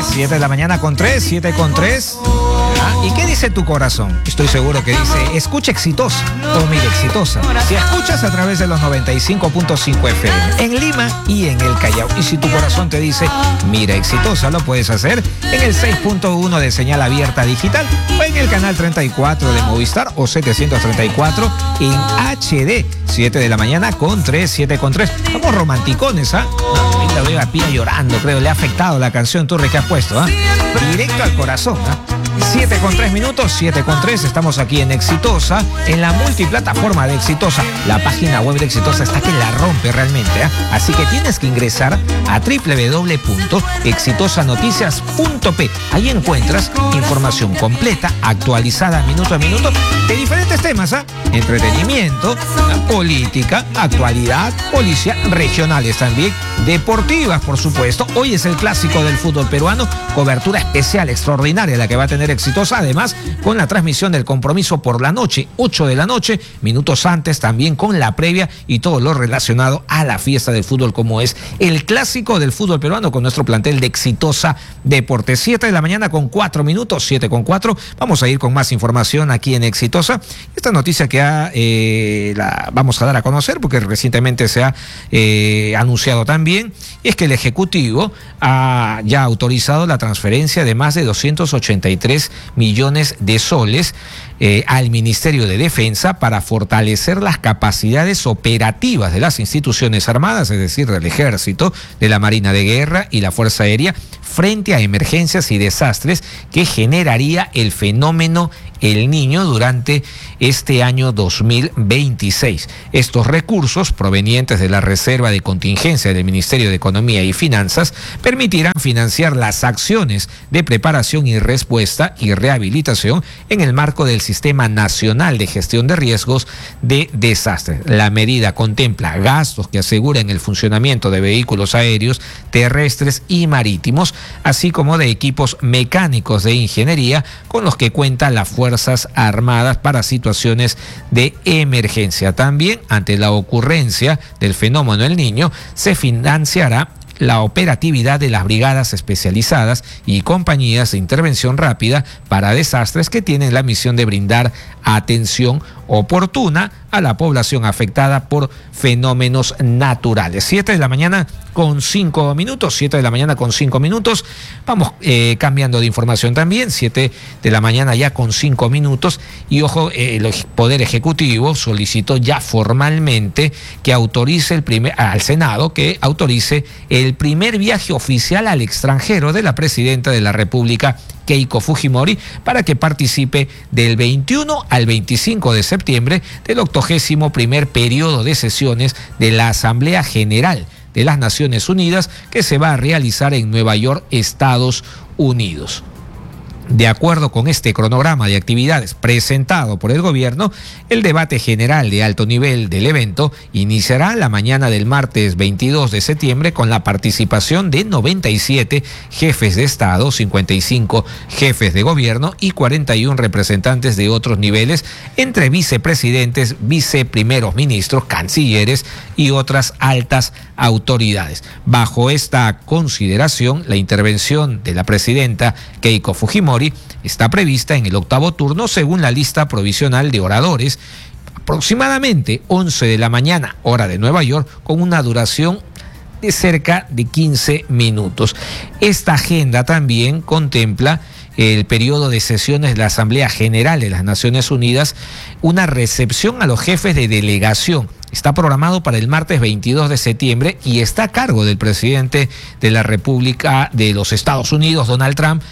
7 de la mañana con 3, 7 con 3. ¿Y qué dice tu corazón? Estoy seguro que dice, escucha Exitosa o mira Exitosa. Si escuchas a través de los 95.5 FM en Lima y en el Callao. Y si tu corazón te dice, mira Exitosa, lo puedes hacer en el 6.1 de señal abierta digital o en el canal 34 de Movistar o 734 en HD. 7 de la mañana con 3, 7 con 3. Vamos romanticones, ¿ah? Ahí la veo a Pía llorando, creo. Le ha afectado la canción Torre que has puesto, ¿ah? Directo al corazón, ¿ah? 7 con 3 minutos, 7 con 3. Estamos aquí en Exitosa, en la multiplataforma de Exitosa. La página web de Exitosa está que la rompe realmente, ¿eh? Así que tienes que ingresar a www.exitosanoticias.p. Ahí encuentras información completa, actualizada minuto a minuto, de diferentes temas, ¿eh? Entretenimiento, política, actualidad, policía, regionales también, deportivas, por supuesto. Hoy es el clásico del fútbol peruano, cobertura especial, extraordinaria, la que va a tener Exitosa, además con la transmisión del compromiso por la noche, 8 de la noche, minutos antes también con la previa y todo lo relacionado a la fiesta del fútbol, como es el clásico del fútbol peruano con nuestro plantel de Exitosa Deportes. 7 de la mañana con 4 minutos, 7 con 4. Vamos a ir con más información aquí en Exitosa. Esta noticia que la vamos a dar a conocer porque recientemente se ha anunciado también, es que el Ejecutivo ha ya autorizado la transferencia de más de 283 millones de soles al Ministerio de Defensa para fortalecer las capacidades operativas de las instituciones armadas, es decir, del Ejército, de la Marina de Guerra y la Fuerza Aérea, frente a emergencias y desastres que generaría el fenómeno El Niño durante este año 2026. Estos recursos provenientes de la Reserva de Contingencia del Ministerio de Economía y Finanzas permitirán financiar las acciones de preparación y respuesta y rehabilitación en el marco del Sistema Nacional de Gestión de Riesgos de Desastres. La medida contempla gastos que aseguren el funcionamiento de vehículos aéreos, terrestres y marítimos, así como de equipos mecánicos de ingeniería con los que cuentan las Fuerzas Armadas para situaciones de emergencia. También, ante la ocurrencia del fenómeno El Niño, se financiará la operatividad de las brigadas especializadas y compañías de intervención rápida para desastres que tienen la misión de brindar atención oportuna a la población afectada por fenómenos naturales. 7 de la mañana con 5 minutos, 7 de la mañana con 5 minutos. Vamos cambiando de información también, 7 de la mañana ya con 5 minutos. Y ojo, el Poder Ejecutivo solicitó ya formalmente que autorice al Senado que autorice el primer viaje oficial al extranjero de la presidenta de la República, Keiko Fujimori, para que participe del 21 al 25 de septiembre del 81º periodo de sesiones de la Asamblea General de las Naciones Unidas, que se va a realizar en Nueva York, Estados Unidos. De acuerdo con este cronograma de actividades presentado por el gobierno, el debate general de alto nivel del evento iniciará la mañana del martes 22 de septiembre con la participación de 97 jefes de Estado, 55 jefes de gobierno y 41 representantes de otros niveles, entre vicepresidentes, viceprimeros ministros, cancilleres y otras altas autoridades. Bajo esta consideración, la intervención de la presidenta Keiko Fujimori está prevista en el 8º turno según la lista provisional de oradores, aproximadamente 11 de la mañana, hora de Nueva York, con una duración de cerca de 15 minutos. Esta agenda también contempla el periodo de sesiones de la Asamblea General de las Naciones Unidas, una recepción a los jefes de delegación. Está programado para el martes 22 de septiembre y está a cargo del presidente de la República de los Estados Unidos, Donald Trump.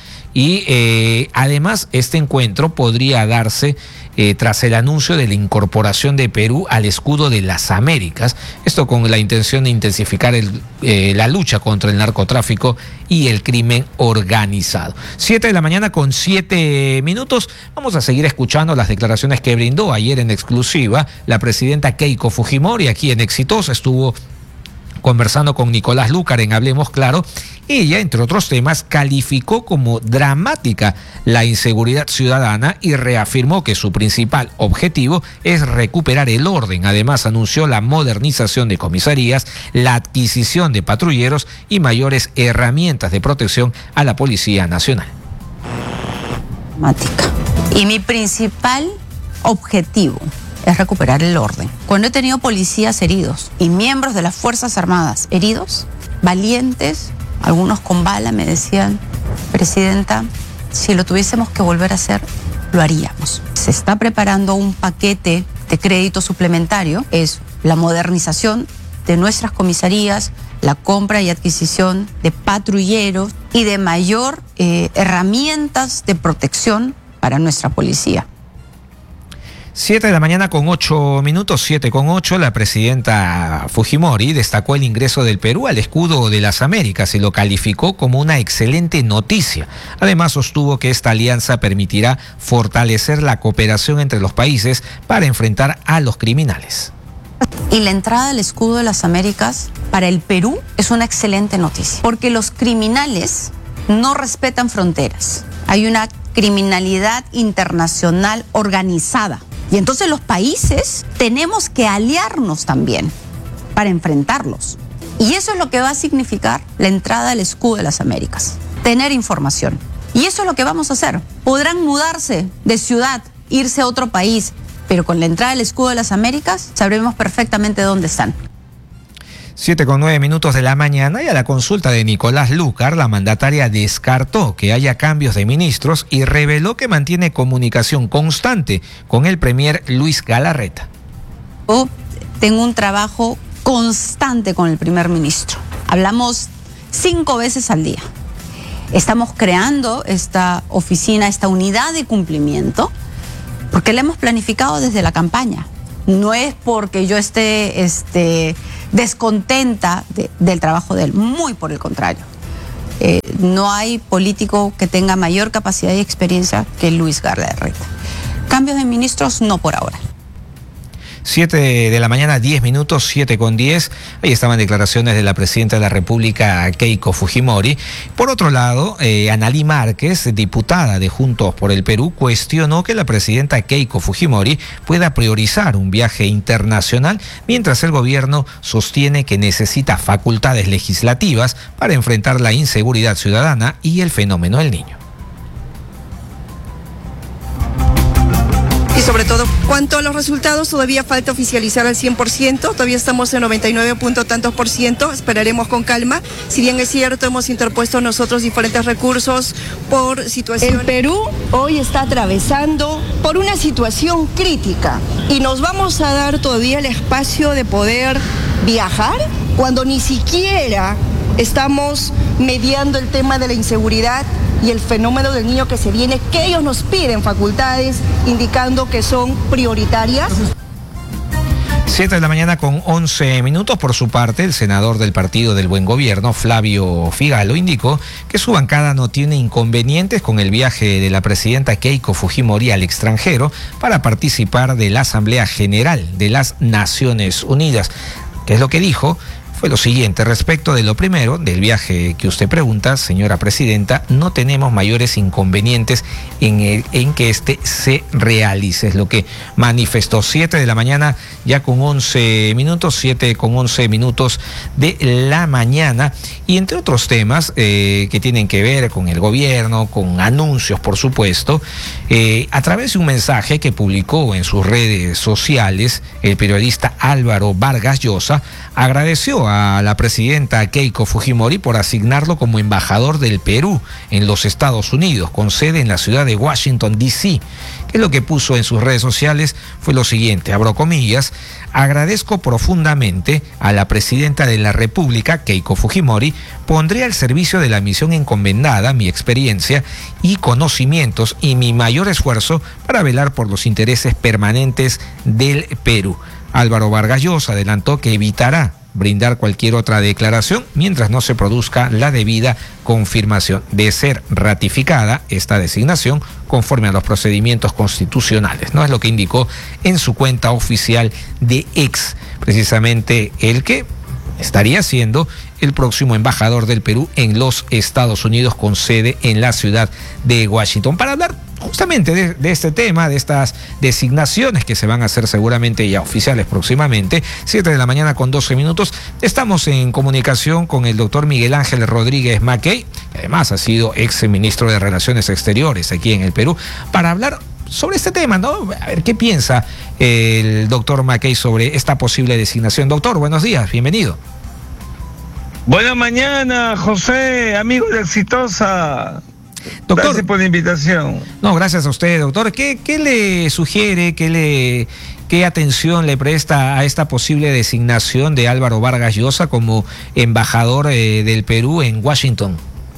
Y además este encuentro podría darse tras el anuncio de la incorporación de Perú al escudo de las Américas, esto con la intención de intensificar la lucha contra el narcotráfico y el crimen organizado. 7 de la mañana con 7 minutos. Vamos a seguir escuchando las declaraciones que brindó ayer en exclusiva la presidenta Keiko Fujimori aquí en Exitosa. Estuvo Conversando con Nicolás Lúcar en Hablemos Claro, ella, entre otros temas, calificó como dramática la inseguridad ciudadana y reafirmó que su principal objetivo es recuperar el orden. Además, anunció la modernización de comisarías, la adquisición de patrulleros y mayores herramientas de protección a la Policía Nacional. Y mi principal objetivo es recuperar el orden. Cuando he tenido policías heridos y miembros de las Fuerzas Armadas heridos, valientes, algunos con bala, me decían: Presidenta, si lo tuviésemos que volver a hacer, lo haríamos. Se está preparando un paquete de crédito suplementario, es la modernización de nuestras comisarías, la compra y adquisición de patrulleros y de mayor herramientas de protección para nuestra policía. 7 de la mañana con 8 minutos, 7:08, la presidenta Fujimori destacó el ingreso del Perú al escudo de las Américas y lo calificó como una excelente noticia. Además, sostuvo que esta alianza permitirá fortalecer la cooperación entre los países para enfrentar a los criminales. Y la entrada al escudo de las Américas para el Perú es una excelente noticia, porque los criminales no respetan fronteras. Hay una criminalidad internacional organizada. Y entonces los países tenemos que aliarnos también para enfrentarlos. Y eso es lo que va a significar la entrada al escudo de las Américas. Tener información. Y eso es lo que vamos a hacer. Podrán mudarse de ciudad, irse a otro país, pero con la entrada al escudo de las Américas sabremos perfectamente dónde están. 7:09 minutos de la mañana, y a la consulta de Nicolás Lúcar, la mandataria descartó que haya cambios de ministros y reveló que mantiene comunicación constante con el premier Luis Galarreta. Yo tengo un trabajo constante con el primer ministro. Hablamos 5 veces al día. Estamos creando esta oficina, esta unidad de cumplimiento, porque la hemos planificado desde la campaña. No es porque yo esté descontenta del trabajo de él, muy por el contrario. No hay político que tenga mayor capacidad y experiencia que Luis Galarreta. Cambios de ministros, no por ahora. 7 de la mañana, 10 minutos, 7:10. Ahí estaban declaraciones de la presidenta de la República, Keiko Fujimori. Por otro lado, Analí Márquez, diputada de Juntos por el Perú, cuestionó que la presidenta Keiko Fujimori pueda priorizar un viaje internacional, mientras el gobierno sostiene que necesita facultades legislativas para enfrentar la inseguridad ciudadana y el fenómeno del niño. Y sobre todo, cuanto a los resultados, todavía falta oficializar al 100%, todavía estamos en 99 punto tantos por ciento, esperaremos con calma. Si bien es cierto, hemos interpuesto nosotros diferentes recursos por situaciones. El Perú hoy está atravesando por una situación crítica y nos vamos a dar todavía el espacio de poder viajar cuando ni siquiera estamos mediando el tema de la inseguridad y el fenómeno del niño que se viene, que ellos nos piden facultades indicando que son prioritarias. 7 de la mañana con 11 minutos. Por su parte, el senador del Partido del Buen Gobierno, Flavio Figalo, indicó que su bancada no tiene inconvenientes con el viaje de la presidenta Keiko Fujimori al extranjero para participar de la Asamblea General de las Naciones Unidas. ¿Qué es lo que dijo? Fue lo siguiente: respecto de lo primero, del viaje que usted pregunta, señora presidenta, no tenemos mayores inconvenientes en que este se realice, es lo que manifestó. 7 de la mañana, ya con 11 minutos, 7:11 minutos de la mañana, y entre otros temas que tienen que ver con el gobierno, con anuncios, por supuesto, a través de un mensaje que publicó en sus redes sociales, el periodista Álvaro Vargas Llosa agradeció a la presidenta Keiko Fujimori por asignarlo como embajador del Perú en los Estados Unidos, con sede en la ciudad de Washington, D.C. que lo que puso en sus redes sociales fue lo siguiente, abro comillas: agradezco profundamente a la presidenta de la República, Keiko Fujimori, pondré al servicio de la misión encomendada mi experiencia y conocimientos y mi mayor esfuerzo para velar por los intereses permanentes del Perú. Álvaro Vargas Llosa adelantó que evitará brindar cualquier otra declaración mientras no se produzca la debida confirmación. De ser ratificada esta designación conforme a los procedimientos constitucionales, ¿no? Es lo que indicó en su cuenta oficial de X, precisamente el que estaría siendo el próximo embajador del Perú en los Estados Unidos, con sede en la ciudad de Washington, para hablar justamente de este tema, de estas designaciones que se van a hacer seguramente ya oficiales próximamente. 7:12 a.m. Estamos en comunicación con el doctor Miguel Ángel Rodríguez Mackey, que además ha sido ex ministro de Relaciones Exteriores aquí en el Perú, para hablar sobre este tema, ¿no? A ver qué piensa el doctor Mackey sobre esta posible designación. Doctor, buenos días, bienvenido. Buena mañana, José, amigo de Exitosa. Doctor, gracias por la invitación. No, gracias a usted, doctor. ¿Qué le sugiere, qué atención le presta a esta posible designación de Álvaro Vargas Llosa como embajador del Perú en Washington?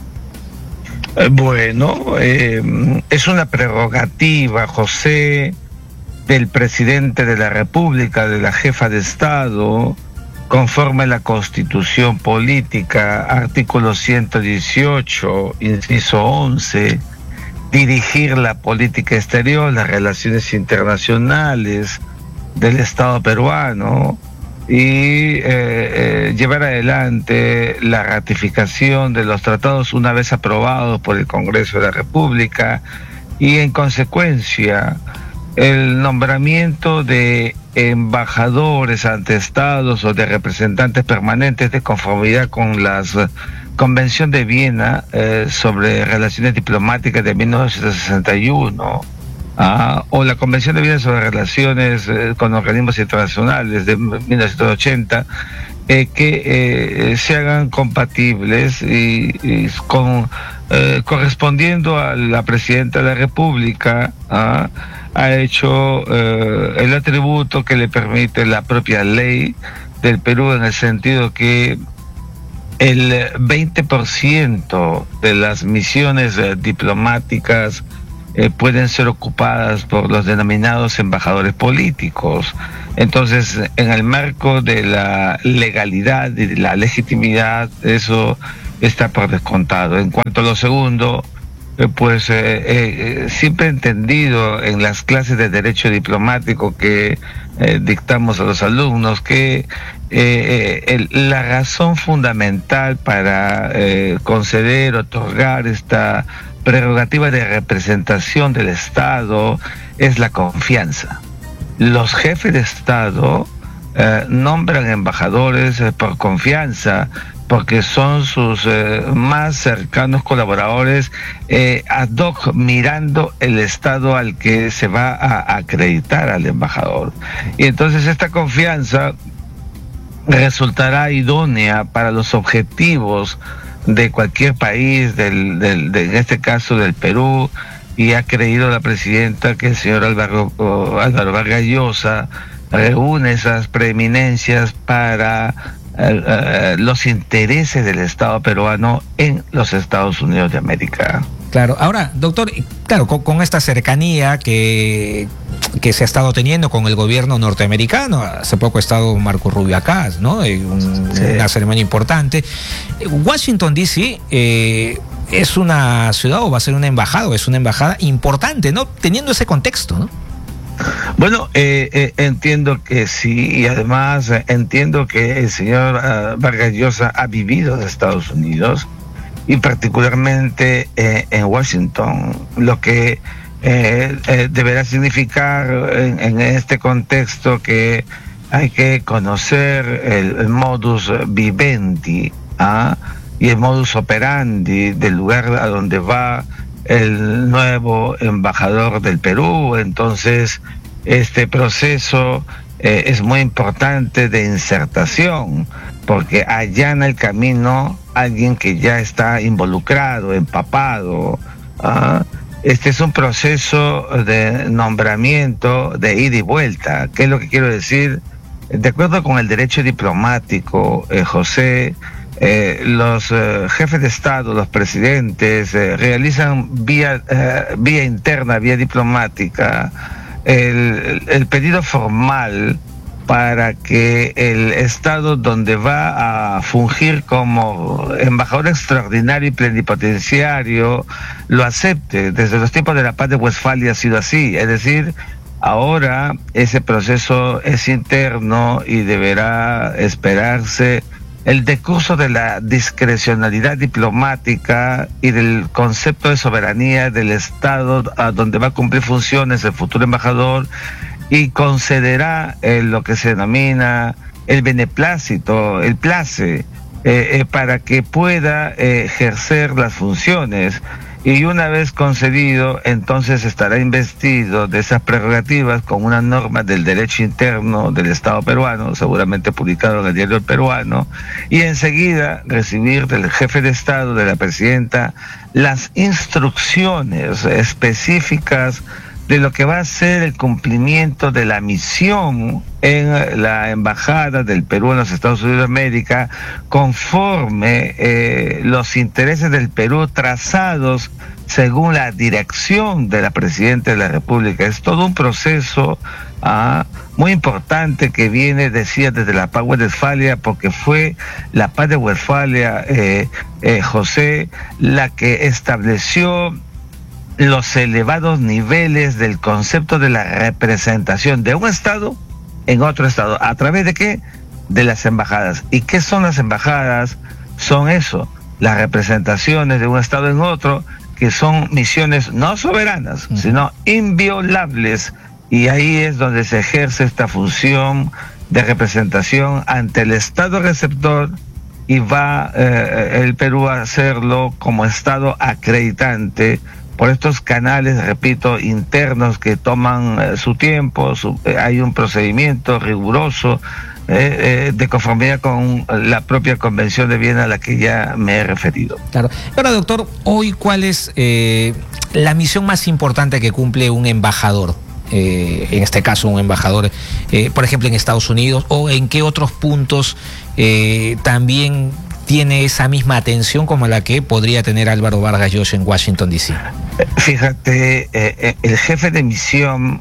Bueno, es una prerrogativa, José, del presidente de la República, de la jefa de Estado, conforme a la Constitución Política, artículo 118, inciso 11, dirigir la política exterior, las relaciones internacionales del Estado peruano y llevar adelante la ratificación de los tratados una vez aprobados por el Congreso de la República y, en consecuencia, el nombramiento de embajadores ante estados o de representantes permanentes de conformidad con la Convención de Viena sobre Relaciones Diplomáticas de 1961, o la Convención de Viena sobre Relaciones con Organismos Internacionales de 1980, que se hagan compatibles y correspondiendo a la Presidenta de la República, ha hecho el atributo que le permite la propia ley del Perú, en el sentido que el 20% de las misiones diplomáticas pueden ser ocupadas por los denominados embajadores políticos. Entonces, en el marco de la legalidad y de la legitimidad, eso está por descontado. En cuanto a lo segundo, siempre he entendido en las clases de derecho diplomático que dictamos a los alumnos que la razón fundamental para conceder, otorgar esta prerrogativa de representación del Estado es la confianza. Los jefes de Estado nombran embajadores por confianza, porque son sus más cercanos colaboradores ad hoc, mirando el estado al que se va a acreditar al embajador. Y entonces esta confianza resultará idónea para los objetivos de cualquier país, en este caso del Perú, y ha creído la presidenta que el señor Álvaro Vargas Llosa reúne esas preeminencias para los intereses del Estado peruano en los Estados Unidos de América. Claro, ahora, doctor, claro, con esta cercanía que se ha estado teniendo con el gobierno norteamericano, hace poco ha estado Marco Rubio acá, ¿no? Sí. Una ceremonia importante. Washington, D.C., es una ciudad, o va a ser una embajada, o es una embajada importante, ¿no? Teniendo ese contexto, ¿no? Bueno, entiendo que sí, y además entiendo que el señor Vargas Llosa ha vivido en Estados Unidos y particularmente en Washington, lo que deberá significar en este contexto que hay que conocer el modus vivendi y el modus operandi del lugar a donde va el nuevo embajador del Perú. Entonces, este proceso es muy importante de insertación, porque allana el camino alguien que ya está involucrado, empapado. Este es un proceso de nombramiento de ida y vuelta. ¿Qué es lo que quiero decir? De acuerdo con el derecho diplomático, José, los jefes de Estado, los presidentes, realizan vía interna, vía diplomática, el pedido formal para que el Estado donde va a fungir como embajador extraordinario y plenipotenciario lo acepte. Desde los tiempos de la Paz de Westfalia ha sido así, es decir, ahora ese proceso es interno y deberá esperarse el decurso de la discrecionalidad diplomática y del concepto de soberanía del Estado a donde va a cumplir funciones el futuro embajador, y concederá lo que se denomina el beneplácito, el place, para que pueda ejercer las funciones. Y una vez concedido, entonces estará investido de esas prerrogativas con una norma del derecho interno del Estado peruano, seguramente publicado en el diario El Peruano, y enseguida recibir del jefe de Estado, de la presidenta, las instrucciones específicas de lo que va a ser el cumplimiento de la misión en la Embajada del Perú en los Estados Unidos de América, conforme los intereses del Perú trazados según la dirección de la Presidenta de la República. Es todo un proceso muy importante que viene, decía, desde la paz de Westfalia, porque fue la paz de Westfalia, José, la que estableció los elevados niveles del concepto de la representación de un Estado en otro Estado. ¿A través de qué? De las embajadas. ¿Y qué son las embajadas? Son eso, las representaciones de un Estado en otro, que son misiones no soberanas, sino inviolables. Y ahí es donde se ejerce esta función de representación ante el Estado receptor, y va el Perú a hacerlo como Estado acreditante por estos canales, repito, internos que toman su tiempo. Hay un procedimiento riguroso de conformidad con la propia Convención de Viena a la que ya me he referido. Claro. Ahora, doctor, hoy, ¿cuál es la misión más importante que cumple un embajador? En este caso, un embajador, por ejemplo, en Estados Unidos, o en qué otros puntos también tiene esa misma atención como la que podría tener Álvaro Vargas Llosa en Washington, D.C. Fíjate, el jefe de misión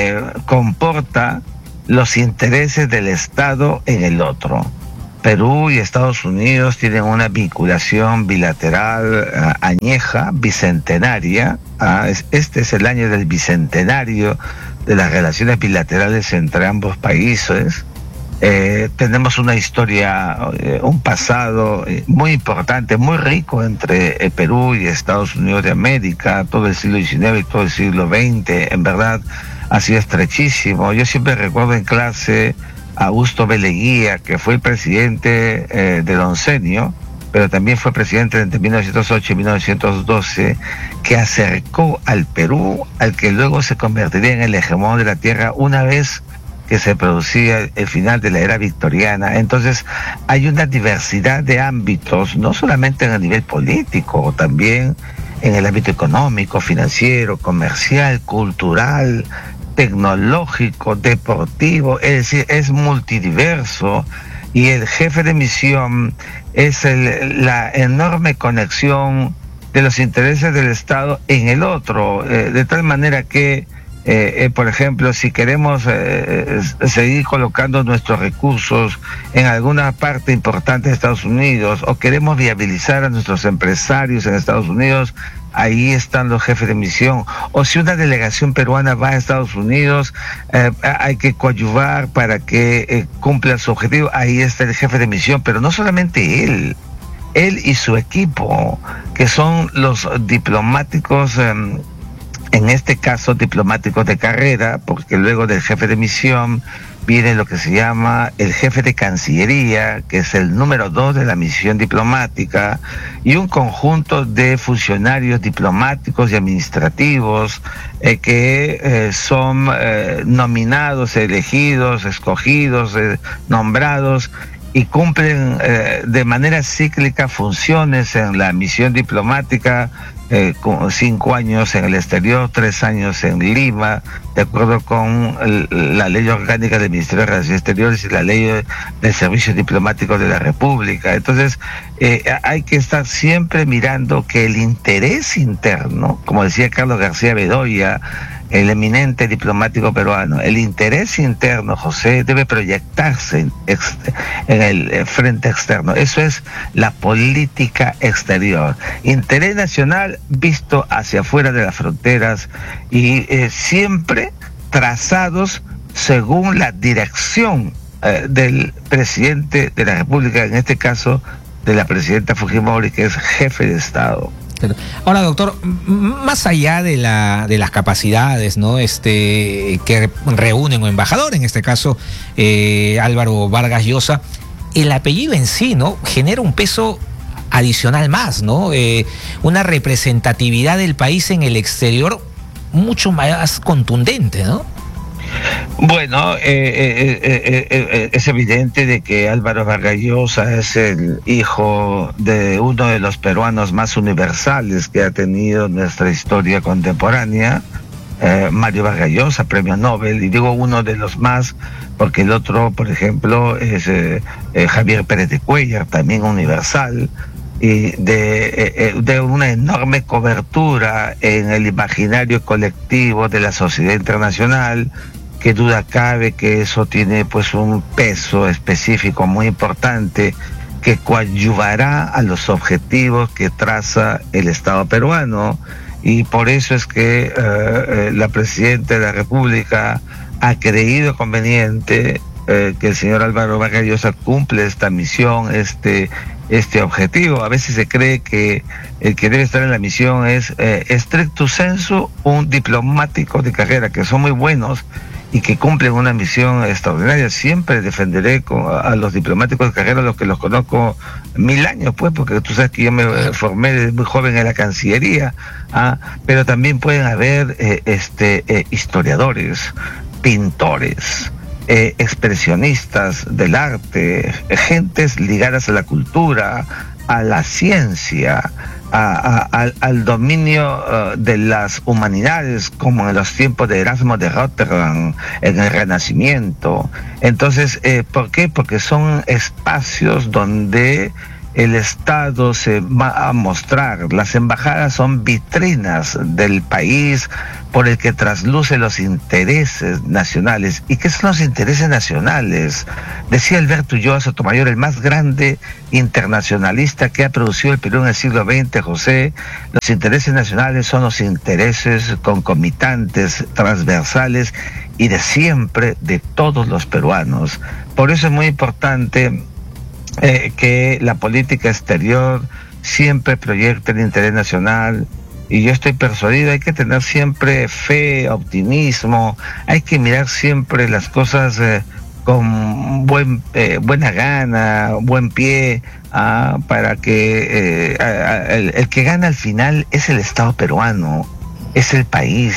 comporta los intereses del Estado en el otro. Perú y Estados Unidos tienen una vinculación bilateral añeja, bicentenaria. Este es el año del bicentenario de las relaciones bilaterales entre ambos países. Tenemos una historia, un pasado muy importante, muy rico entre Perú y Estados Unidos de América. Todo el siglo XIX y todo el siglo XX, en verdad, ha sido estrechísimo. Yo siempre recuerdo en clase a Augusto B. Leguía, que fue el presidente del oncenio, pero también fue presidente entre 1908 y 1912, que acercó al Perú al que luego se convertiría en el hegemón de la tierra una vez que se producía el final de la era victoriana. Entonces hay una diversidad de ámbitos, no solamente en el nivel político, también en el ámbito económico, financiero, comercial, cultural, tecnológico, deportivo, es decir, es multidiverso, y el jefe de misión es la enorme conexión de los intereses del Estado en el otro, de tal manera que por ejemplo, si queremos seguir colocando nuestros recursos en alguna parte importante de Estados Unidos, o queremos viabilizar a nuestros empresarios en Estados Unidos, ahí están los jefes de misión. O si una delegación peruana va a Estados Unidos, hay que coadyuvar para que cumpla su objetivo, ahí está el jefe de misión. Pero no solamente él y su equipo, que son los diplomáticos, en este caso diplomáticos de carrera, porque luego del jefe de misión viene lo que se llama el jefe de Cancillería, que es el número 2 de la misión diplomática, y un conjunto de funcionarios diplomáticos y administrativos que son nominados, elegidos, escogidos, nombrados, y cumplen de manera cíclica funciones en la misión diplomática, 5 años en el exterior, 3 años en Lima, de acuerdo con la ley orgánica del Ministerio de Relaciones Exteriores y la ley del Servicio Diplomático de la República. Entonces, hay que estar siempre mirando que el interés interno, como decía Carlos García Bedoya, el eminente diplomático peruano, el interés interno, José, debe proyectarse en el frente externo. Eso es la política exterior. Interés nacional visto hacia afuera de las fronteras, y siempre trazados según la dirección del presidente de la República, en este caso de la presidenta Fujimori, que es jefe de Estado. Ahora, doctor, más allá de las capacidades, ¿no? Que reúnen un embajador, en este caso Álvaro Vargas Llosa, el apellido en sí, ¿no? Genera un peso adicional más, ¿no? Una representatividad del país en el exterior mucho más contundente, ¿no? Bueno, es evidente de que Álvaro Vargas Llosa es el hijo de uno de los peruanos más universales que ha tenido nuestra historia contemporánea, Mario Vargas Llosa, premio Nobel, y digo uno de los más porque el otro, por ejemplo, es Javier Pérez de Cuéllar, también universal, y de una enorme cobertura en el imaginario colectivo de la sociedad internacional, que duda cabe que eso tiene pues un peso específico muy importante que coadyuvará a los objetivos que traza el Estado peruano, y por eso es que la presidenta de la República ha creído conveniente que el señor Álvaro Vargas Llosa cumple esta misión, este objetivo. A veces se cree que el que debe estar en la misión es stricto sensu un diplomático de carrera, que son muy buenos y que cumplen una misión extraordinaria. Siempre defenderé a los diplomáticos de carrera, los que los conozco 1000 años, pues, porque tú sabes que yo me formé desde muy joven en la Cancillería, pero también pueden haber historiadores, pintores, expresionistas del arte, gentes ligadas a la cultura, a la ciencia, al dominio de las humanidades, como en los tiempos de Erasmo de Rotterdam, en el Renacimiento. Entonces, ¿por qué? Porque son espacios donde el Estado se va a mostrar. Las embajadas son vitrinas del país por el que trasluce los intereses nacionales. ¿Y qué son los intereses nacionales? Decía Alberto Ulloa Sotomayor, el más grande internacionalista que ha producido el Perú en el siglo XX, José, los intereses nacionales son los intereses concomitantes, transversales y de siempre de todos los peruanos. Por eso es muy importante que la política exterior siempre proyecte el interés nacional, y yo estoy persuadido, hay que tener siempre fe, optimismo, hay que mirar siempre las cosas con buena gana, buen pie, para que el que gana al final es el Estado peruano, es el país.